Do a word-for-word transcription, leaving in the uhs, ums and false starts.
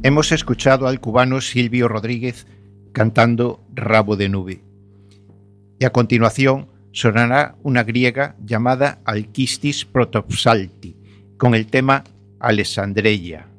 Hemos escuchado al cubano Silvio Rodríguez cantando Rabo de Nube. Y a continuación sonará una griega llamada Alkistis Protopsalti con el tema Alessandreia.